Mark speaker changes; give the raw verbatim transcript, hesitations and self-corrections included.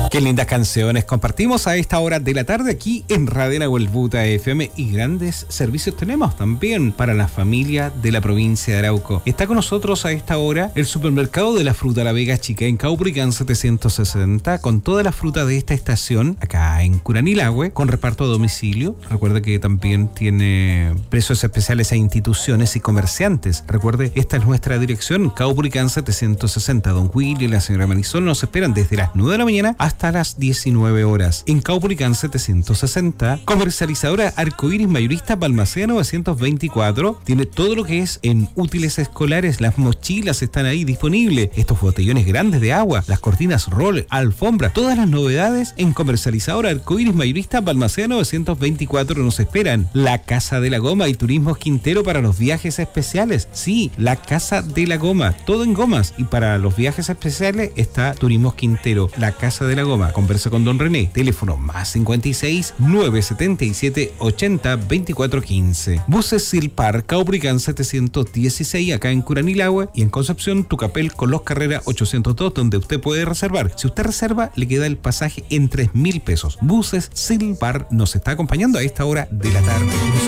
Speaker 1: Qué lindas canciones compartimos a esta hora de la tarde aquí en Radio Nahuelbuta F M, y grandes servicios tenemos también para la familia de la provincia de Arauco. Está con nosotros a esta hora el supermercado de la fruta La Vega Chica en Caupolicán setecientos sesenta, con toda la fruta de esta estación acá en Curanilahue, con reparto a domicilio. Recuerda que también tiene precios especiales a instituciones y comerciantes. Recuerde, esta es nuestra dirección, Caupolicán setecientos sesenta. Don Willy y la señora Marisol nos esperan desde las nueve de la mañana hasta las diecinueve horas. En Caupolicán setecientos sesenta, comercializadora Arcoiris Mayorista Balmaceda novecientos veinticuatro. Tiene todo lo que es en útiles escolares, las mochilas están ahí disponibles, estos botellones grandes de agua, las cortinas roll, alfombra, todas las novedades en comercializadora Arcoiris Mayorista Balmaceda novecientos veinticuatro nos esperan. La Casa de la Goma y Turismos Quintero para los viajes especiales. Sí, la Casa de la Goma, todo en gomas, y para los viajes especiales está Turismos Quintero. La Casa de la Goma. Conversa con don René. Teléfono más cincuenta y seis, nueve setenta y siete, ochenta, veinticuatro quince. Buses Silpar, Caupolicán setecientos dieciséis, acá en Curanilahue, y en Concepción, Tucapel con Los Carrera ochocientos dos, donde usted puede reservar. Si usted reserva, le queda el pasaje en tres mil pesos. Buses Silpar nos está acompañando a esta hora de la tarde.